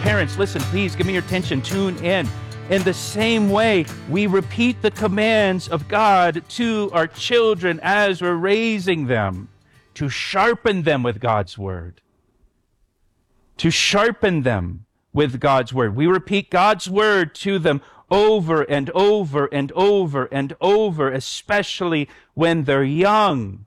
parents, listen, please give me your attention, tune in. In the same way, we repeat the commands of God to our children as we're raising them, to sharpen them with God's word. To sharpen them with God's word. We repeat God's word to them over and over and over and over, especially when they're young,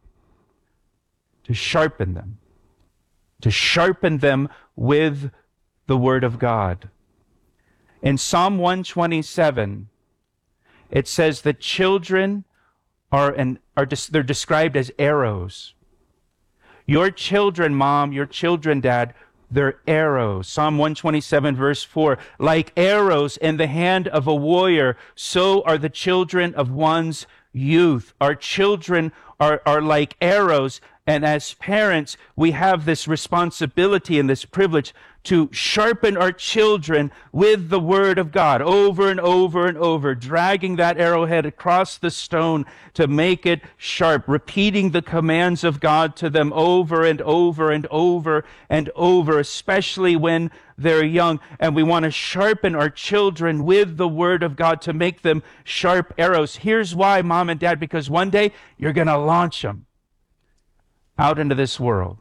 to sharpen them. To sharpen them with the word of God. In Psalm 127, it says that children they're described as arrows. Your children, Mom, your children, Dad, they're arrows. Psalm 127, verse 4, like arrows in the hand of a warrior, so are the children of one's youth. Our children are like arrows, and as parents, we have this responsibility and this privilege to sharpen our children with the word of God over and over and over, dragging that arrowhead across the stone to make it sharp, repeating the commands of God to them over and over and over and over, especially when they're young. And we want to sharpen our children with the word of God to make them sharp arrows. Here's why, Mom and Dad, because one day you're going to launch them out into this world.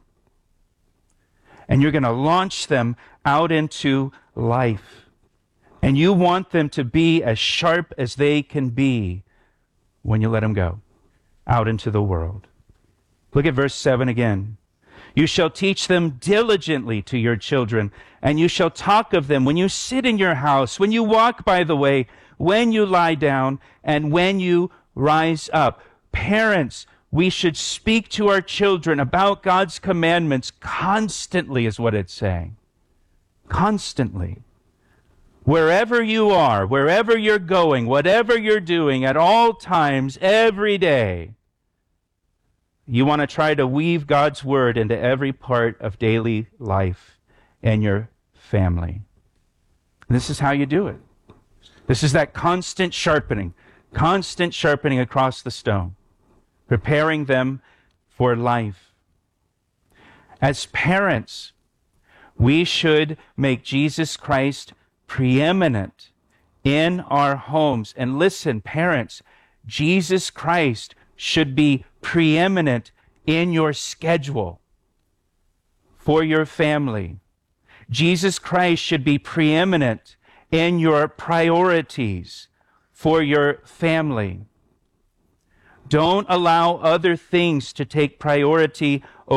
And you're going to launch them out into life. And you want them to be as sharp as they can be when you let them go out into the world. Look at verse 7 again. You shall teach them diligently to your children, and you shall talk of them when you sit in your house, when you walk by the way, when you lie down, and when you rise up. Parents, we should speak to our children about God's commandments constantly, is what it's saying. Constantly. Wherever you are, wherever you're going, whatever you're doing, at all times, every day, you want to try to weave God's word into every part of daily life and your family. And this is how you do it. This is that constant sharpening across the stone, preparing them for life. As parents, we should make Jesus Christ preeminent in our homes. And listen, parents, Jesus Christ should be preeminent in your schedule for your family. Jesus Christ should be preeminent in your priorities for your family. Don't allow other things to take priority